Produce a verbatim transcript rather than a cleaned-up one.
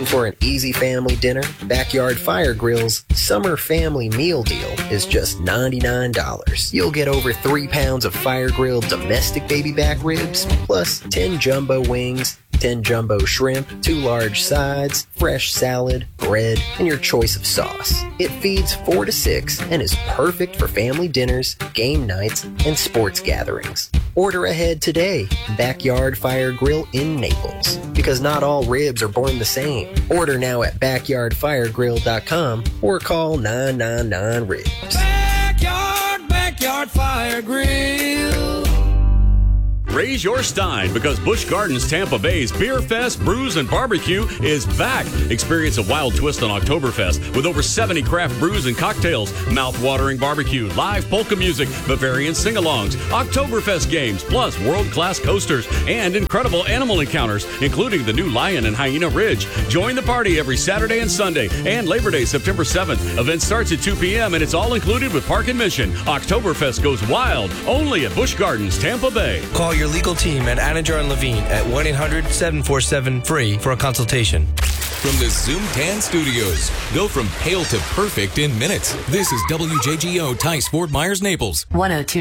For an easy family dinner, Backyard Fire Grill's Summer Family Meal Deal is just ninety-nine dollars. You'll get over three pounds of fire-grilled domestic baby back ribs, plus ten jumbo wings, ten jumbo shrimp, two large sides, fresh salad, bread, and your choice of sauce. It feeds four to six and is perfect for family dinners, game nights, and sports gatherings. Order ahead today. Backyard Fire Grill in Naples. Because not all ribs are born the same. Order now at backyard fire grill dot com or call nine nine nine ribs. Backyard, Backyard Fire Grill. Raise your stein because Busch Gardens Tampa Bay's Beer Fest, Brews, and Barbecue is back. Experience a wild twist on Oktoberfest with over seventy craft brews and cocktails, mouth-watering barbecue, live polka music, Bavarian sing-alongs, Oktoberfest games, plus world-class coasters and incredible animal encounters, including the new Lion and Hyena Ridge. Join the party every Saturday and Sunday and Labor Day, September seventh. Event starts at two p.m. and it's all included with park admission. Oktoberfest goes wild only at Busch Gardens Tampa Bay. Call your legal team at Anidjar and Levine at one eight hundred seven four seven free for a consultation. From the Zoom Tan Studios, go from pale to perfect in minutes. This is W J G O Tice Fort Myers, Naples. one oh two